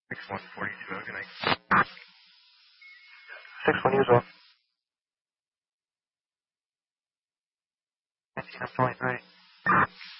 6142, good night. 6-1 you as well. 19, I'm 23.